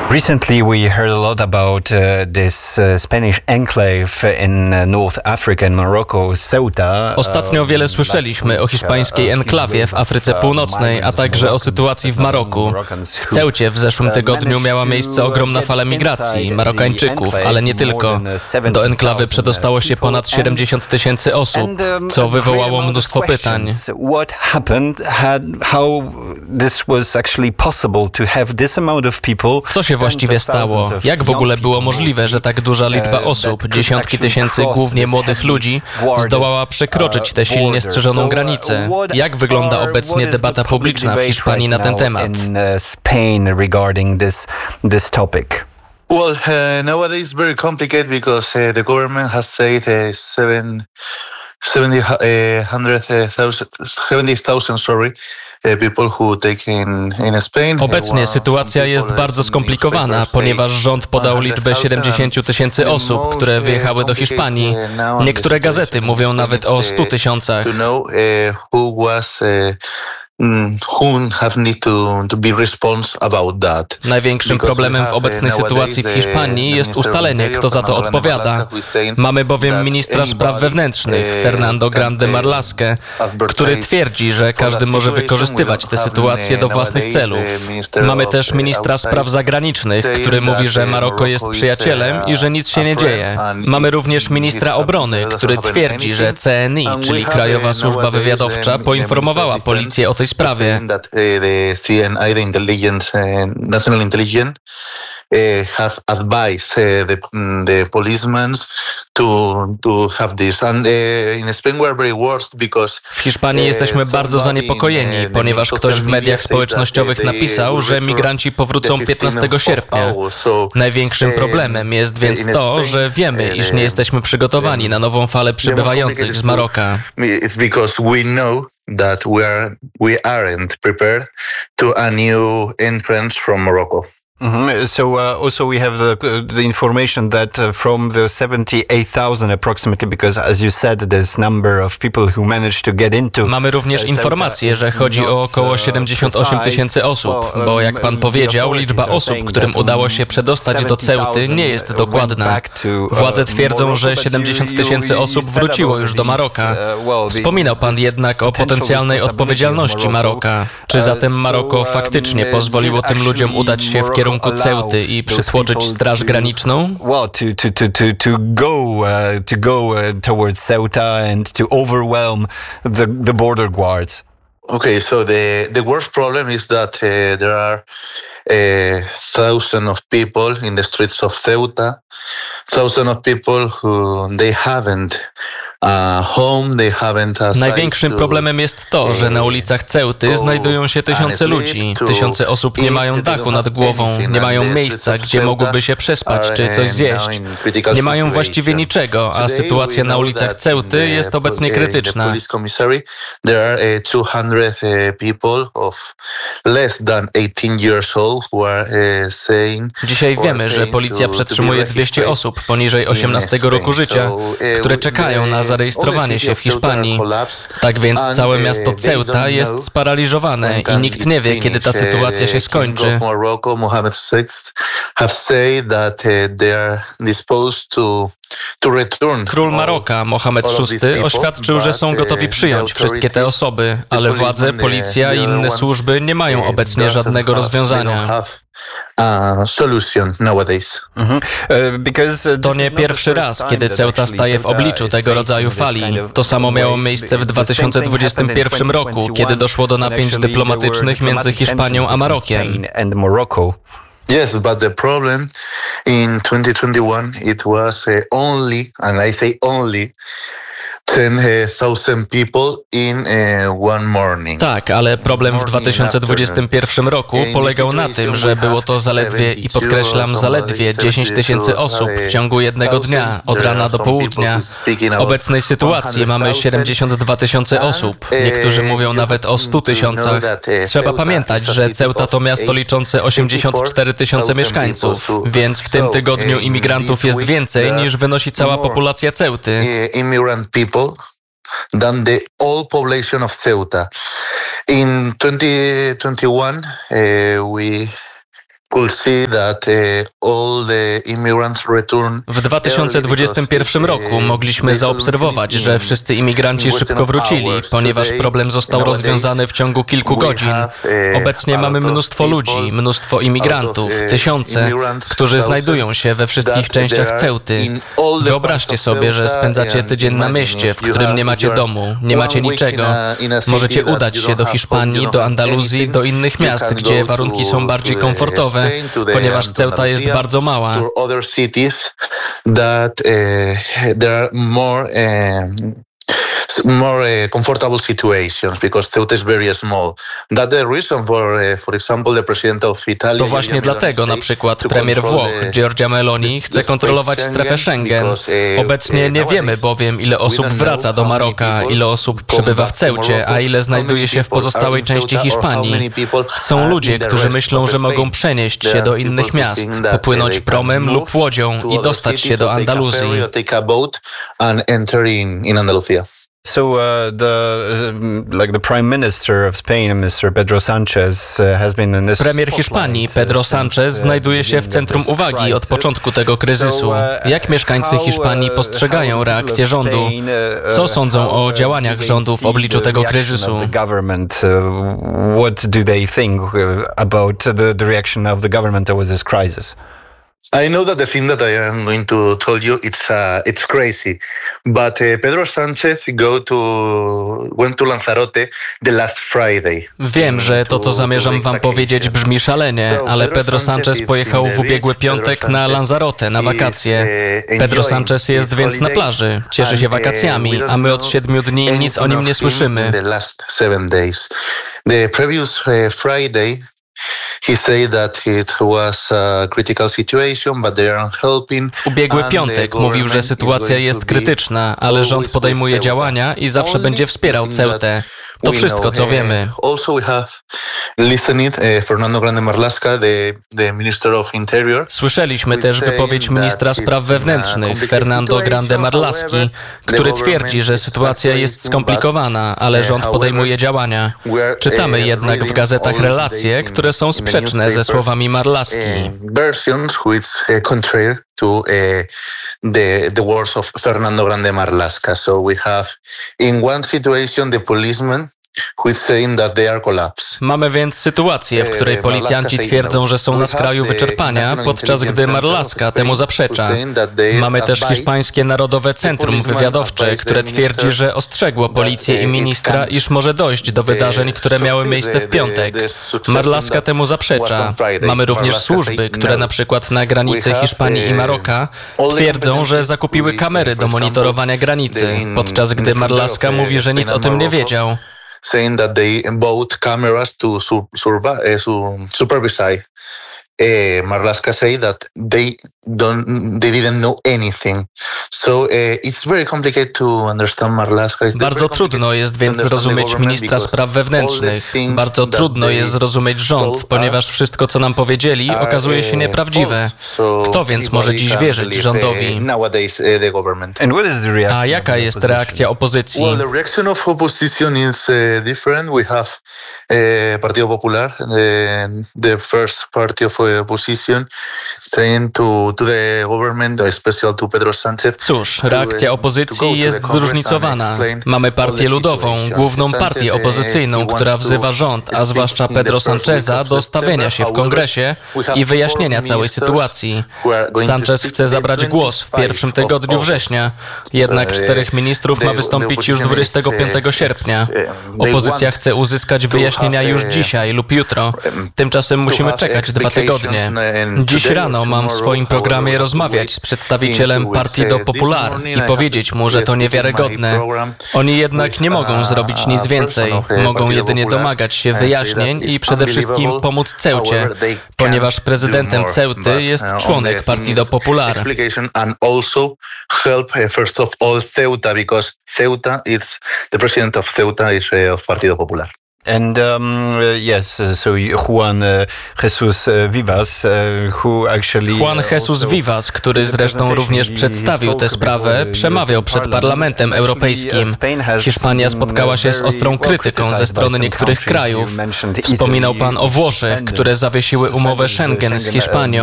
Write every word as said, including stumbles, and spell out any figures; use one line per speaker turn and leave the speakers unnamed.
Recently we heard a lot about uh, this uh, Spanish enclave in uh, North Africa, in Morocco, Ceuta.
Ostatnio wiele słyszeliśmy o hiszpańskiej enklawie w Afryce Północnej, a także o sytuacji w Maroku. W Ceucie w zeszłym tygodniu miała miejsce ogromna fala migracji Marokańczyków, ale nie tylko. Do enklawy przedostało się ponad siedemdziesiąt tysięcy osób, co wywołało mnóstwo pytań.
What happened? How this was actually possible to have this amount of people?
Co się właściwie stało? Jak w ogóle było możliwe, że tak duża liczba osób, dziesiątki tysięcy głównie młodych ludzi, zdołała przekroczyć tę silnie strzeżoną granicę? Jak wygląda obecnie debata publiczna w Hiszpanii na ten temat?
Well, uh, nowadays very complicated because uh, the government has said uh, seven, seventy, uh, hundred thousand, seventy thousand, sorry.
Obecnie sytuacja jest bardzo skomplikowana, ponieważ rząd podał liczbę siedemdziesiąt tysięcy osób, które wyjechały do Hiszpanii. Niektóre gazety mówią nawet o stu tysiącach. Największym problemem w obecnej sytuacji w Hiszpanii jest ustalenie, kto za to odpowiada. Mamy bowiem ministra spraw wewnętrznych, Fernando Grande Marlaskę, który twierdzi, że każdy może wykorzystywać tę sytuację do własnych celów. Mamy też ministra spraw zagranicznych, który mówi, że Maroko jest przyjacielem i że nic się nie dzieje. Mamy również ministra obrony, który twierdzi, że C N I, czyli Krajowa Służba Wywiadowcza, poinformowała policję o tej sprawie.
Uh, have advised uh, the, the policemen to, to have this. And uh, in Spain we are very worst because
w Hiszpanii jesteśmy bardzo zaniepokojeni, ponieważ ktoś w mediach społecznościowych napisał, że migranci powrócą piętnastego sierpnia. Największym problemem jest więc to, że wiemy, iż nie jesteśmy przygotowani na nową falę przybywających z Maroka.
It's because we know that we are we aren't prepared to a new entrance from Morocco.
Mm-hmm. So uh, also we have the the information that uh, from the seventy-eight thousand approximately, because as you said, this number of people who managed to get into.
Mamy również informację, że chodzi o około siedemdziesiąt osiem tysięcy osób, bo jak pan powiedział, liczba osób, którym udało się przedostać do Ceuty, nie jest dokładna. Władze twierdzą, że siedemdziesiąt tysięcy osób wróciło już do Maroka. Wspominał pan jednak o potencjalnej odpowiedzialności Maroka. Czy zatem Maroko faktycznie pozwoliło tym ludziom udać się w kierunku kierunku Ceuty i przytłoczyć Straż Graniczną?
Well, to to to to to go uh, to go uh, towards Ceuta and to overwhelm the the border guards.
Okay, so the the worst problem is that uh, there are uh, thousands of people in the streets of Ceuta, thousands of people who they haven't
Największym problemem jest to, że na ulicach Ceuty znajdują się tysiące ludzi. Tysiące osób nie mają dachu nad głową, nie mają miejsca, gdzie mogłyby się przespać czy coś zjeść. Nie mają właściwie niczego, a sytuacja na ulicach Ceuty jest obecnie krytyczna. Dzisiaj wiemy, że policja przetrzymuje dwieście osób poniżej osiemnastego roku życia, które czekają na zarejestrowanie się w Hiszpanii. Tak więc całe miasto Ceuta jest sparaliżowane i nikt nie wie, kiedy ta sytuacja się skończy. Król Maroka, Mohamed szósty, oświadczył, że są gotowi przyjąć wszystkie te osoby, ale władze, policja i inne służby nie mają obecnie żadnego rozwiązania. To nie pierwszy raz, kiedy Ceuta staje w obliczu tego rodzaju fali. To samo miało miejsce w dwa tysiące dwudziestym pierwszym roku, kiedy doszło do napięć dyplomatycznych między Hiszpanią a Marokiem.
Yes, but the problem in twenty twenty-one it was uh, only, and I say only, ten thousand people in one morning.
Tak, ale problem w dwa tysiące dwudziestym pierwszym roku polegał na tym, że było to zaledwie, i podkreślam zaledwie, dziesięć tysięcy osób w ciągu jednego dnia, od rana do południa. W obecnej sytuacji mamy siedemdziesiąt dwa tysiące osób. Niektórzy mówią nawet o stu tysiącach. Trzeba pamiętać, że Ceuta to miasto liczące osiemdziesiąt cztery tysiące mieszkańców, więc w tym tygodniu imigrantów jest więcej niż wynosi cała populacja Ceuty.
Than the whole population of Ceuta. In twenty twenty-one, uh, we
W dwa tysiące dwudziestym pierwszym roku mogliśmy zaobserwować, że wszyscy imigranci szybko wrócili, ponieważ problem został rozwiązany w ciągu kilku godzin. Obecnie mamy mnóstwo ludzi, mnóstwo imigrantów, tysiące, którzy znajdują się we wszystkich częściach Ceuty. Wyobraźcie sobie, że spędzacie tydzień na mieście, w którym nie macie domu, nie macie niczego. Możecie udać się do Hiszpanii, do Andaluzji, do innych miast, gdzie warunki są bardziej komfortowe, ponieważ Ceuta jest bardzo mała.
more uh, comfortable situations because Ceuta is very small. That's the reason for, uh, for example, the president of Italy.
To właśnie dlatego na przykład premier Włoch Giorgia Meloni chce kontrolować strefę Schengen. Obecnie nie wiemy bowiem, ile osób wraca do Maroka, ile osób przybywa w Ceucie, a ile znajduje się w pozostałej części Hiszpanii. Są ludzie, którzy myślą, że mogą przenieść się do innych miast, popłynąć promem lub łodzią i dostać się do Andaluzji.
So uh, the like the Prime Minister of Spain, mister Pedro Sanchez, uh, has been in this.
Premier Hiszpanii Pedro Sanchez znajduje się w centrum uwagi od początku tego kryzysu. Jak mieszkańcy Hiszpanii postrzegają reakcję rządu? Co sądzą o działaniach rządu w obliczu tego kryzysu?
What do they think about the, the reaction of the government towards this crisis?
I know that the thing that I am going to tell you it's uh, it's crazy, but uh, Pedro Sánchez go to went to Lanzarote the last Friday.
Wiem, że to, co zamierzam wam powiedzieć, brzmi szalenie, ale Pedro Sánchez pojechał w ubiegły piątek na Lanzarote na wakacje. Pedro Sánchez jest więc na plaży, cieszy się wakacjami, a my od siedmiu dni nic o nim nie słyszymy.
The previous Friday. He said that it was a critical situation, but they are helping.
W ubiegły piątek mówił, że sytuacja jest krytyczna, ale rząd podejmuje działania i zawsze będzie wspierał Ceutę. To wszystko, co wiemy.
Also we have listened Fernando Grande Marlaska, the, the Minister of Interior.
Słyszeliśmy też wypowiedź ministra spraw wewnętrznych Fernando Grande Marlaski, który twierdzi, że sytuacja jest skomplikowana, ale rząd podejmuje działania. Czytamy jednak w gazetach relacje, które są sprzeczne ze słowami Marlaski.
Versions which contrary to uh, the the words of Fernando Grande Marlaska. So we have in one situation the policeman who is saying that they are collapsed.
Mamy więc sytuację, w której policjanci twierdzą, że są na skraju wyczerpania, podczas gdy Marlaska temu zaprzecza. Mamy też hiszpańskie Narodowe Centrum Wywiadowcze, które twierdzi, że ostrzegło policję i ministra, iż może dojść do wydarzeń, które miały miejsce w piątek. Marlaska temu zaprzecza. Mamy również służby, które na przykład na granicy Hiszpanii i Maroka twierdzą, że zakupiły kamery do monitorowania granicy, podczas gdy Marlaska mówi, że nic o tym nie wiedział.
Saying that they bought cameras to su- survi- uh, supervise. Uh, Marlaska say that they don't, they didn't know anything. So uh, it's very complicated to understand Marlaska.
Bardzo trudno jest więc zrozumieć ministra spraw wewnętrznych. Bardzo trudno jest zrozumieć rząd, ponieważ wszystko, co nam powiedzieli, okazuje się nieprawdziwe. Kto więc może dziś wierzyć rządowi? A jaka jest reakcja opozycji?
Well, the reaction of opposition is uh, different. We have uh, Partido Popular, the, the first party of opposition, saying to to the government, especially to Pedro Sánchez.
Cóż, reakcja opozycji jest zróżnicowana. Mamy Partię Ludową, główną partię opozycyjną, która wzywa rząd, a zwłaszcza Pedro Sáncheza, do stawienia się w kongresie i wyjaśnienia całej sytuacji. Sánchez chce zabrać głos w pierwszym tygodniu września, jednak czterech ministrów ma wystąpić już dwudziestego piątego sierpnia. Opozycja chce uzyskać wyjaśnienia już dzisiaj lub jutro. Tymczasem musimy czekać dwa tygodnie. Dziś rano mam w swoim programie rozmawiać z przedstawicielem Partido Popular i powiedzieć mu, że to niewiarygodne. Oni jednak nie mogą zrobić nic więcej. Mogą jedynie domagać się wyjaśnień i przede wszystkim pomóc Ceucie, ponieważ prezydentem Ceuty jest członek Partido Popular.
Ceuta is the president of Ceuta is of Partido Popular.
And um, yes, so Juan Jesus Vivas, who actually...
Juan Jesus Vivas, który zresztą również przedstawił tę sprawę, przemawiał przed Parlamentem Europejskim. Hiszpania spotkała się z ostrą krytyką ze strony niektórych krajów. Wspominał pan o Włoszech, które zawiesiły umowę Schengen z Hiszpanią.